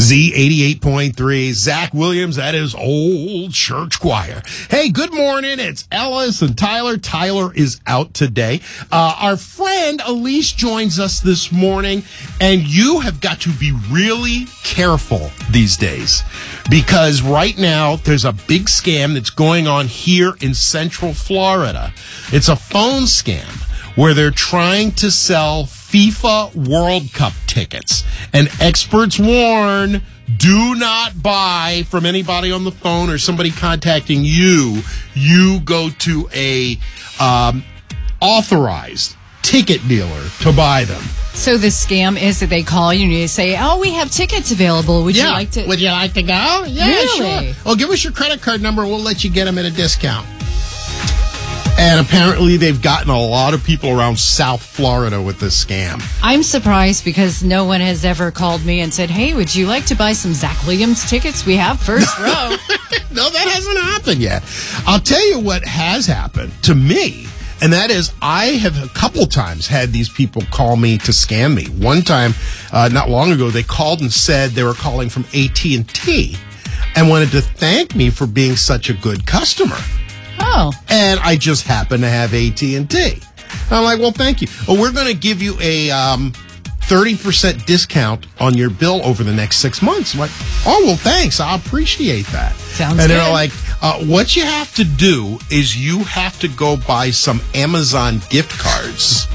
Z88.3, Zach Williams, that is Old Church Choir. Hey, good morning. It's Ellis and Tyler. Tyler is out today. Our friend Elise joins us this morning, and you have got to be really careful these days because right now there's a big scam that's going on here in Central Florida. It's a phone scam where they're trying to sell FIFA World Cup tickets. And experts warn, do not buy from anybody on the phone or somebody contacting you. You go to a authorized ticket dealer to buy them. So the scam is that they call you and you say, oh, we have tickets available. Would you like to? Would you like to go? Yeah, really? Sure. Well, give us your credit card number. We'll let you get them at a discount. And apparently they've gotten a lot of people around South Florida with this scam. I'm surprised because no one has ever called me and said, hey, would you like to buy some Zach Williams tickets? We have first row. No, that hasn't happened yet. I'll tell you what has happened to me, and that is I have a couple times had these people call me to scam me. One time, not long ago, they called and said they were calling from AT&T and wanted to thank me for being such a good customer. Oh. And I just happen to have AT&T. I'm like, well, thank you. Well, we're going to give you a 30% discount on your bill over the next 6 months. I'm like, oh, well, thanks. I appreciate that. Sounds and good. they're like, what you have to do is you have to go buy some Amazon gift cards.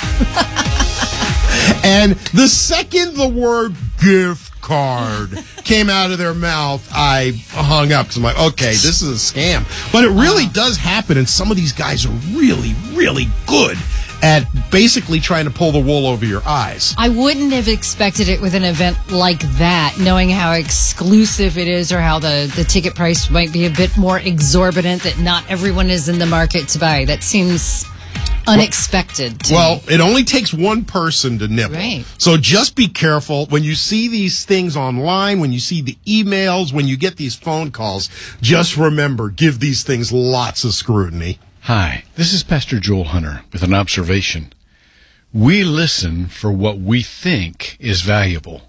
And the second the word gift card came out of their mouth, I hung up because I'm like, okay, this is a scam. But it really does happen, and some of these guys are really, really good at basically trying to pull the wool over your eyes. I wouldn't have expected it with an event like that, knowing how exclusive it is or how the ticket price might be a bit more exorbitant, that not everyone is in the market to buy. That seems unexpected to me. It only takes one person to nibble. Right. So just be careful. When you see these things online, when you see the emails, when you get these phone calls, just remember, give these things lots of scrutiny. Hi, this is Pastor Joel Hunter with an observation. We listen for what we think is valuable.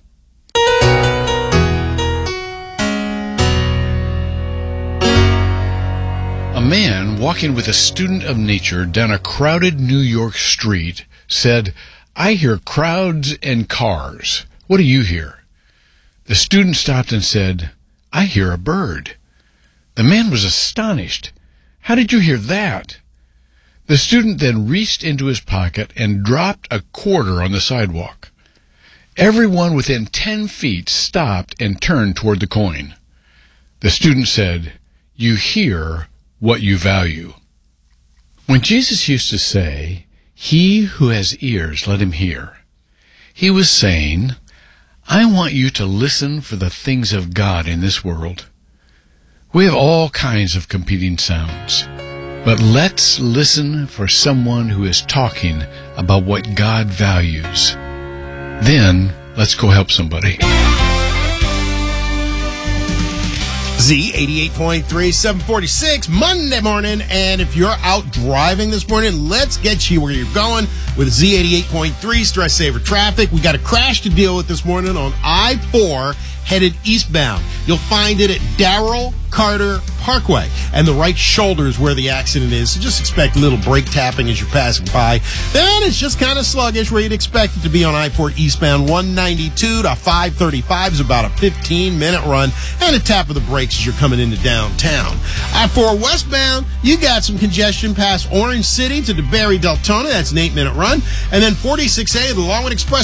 A man walking with a student of nature down a crowded New York street said, I hear crowds and cars. What do you hear? The student stopped and said, I hear a bird. The man was astonished. How did you hear that? The student then reached into his pocket and dropped a quarter on the sidewalk. Everyone within 10 feet stopped and turned toward the coin. The student said, you hear what you value. When Jesus used to say, he who has ears, let him hear, he was saying, I want you to listen for the things of God in this world. We have all kinds of competing sounds, but let's listen for someone who is talking about what God values. Then let's go help somebody. Z88.3, 746, Monday morning. And if you're out driving this morning, let's get you where you're going with Z88.3 Stress Saver Traffic. We got a crash to deal with this morning on I-4 headed eastbound. You'll find it at Darrell Carter Parkway, and the right shoulder is where the accident is, so just expect a little brake tapping as you're passing by. Then it's just kind of sluggish where you'd expect it to be on I-4 eastbound. 192 to 535 is about a 15-minute run, and a tap of the brakes as you're coming into downtown. I-4 westbound, you got some congestion past Orange City to DeBerry Deltona. That's an 8-minute run. And then 46A, the Longwood Express